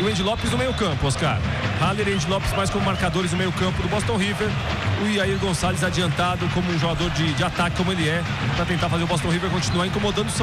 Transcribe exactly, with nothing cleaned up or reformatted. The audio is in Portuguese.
e o Andy Lopes no meio campo, Oscar. Haller e Andy Lopes mais como marcadores no meio campo do Boston River. O Yair Gonçalves adiantado como um jogador de, de ataque como ele é, para tentar fazer o Boston River continuar incomodando o São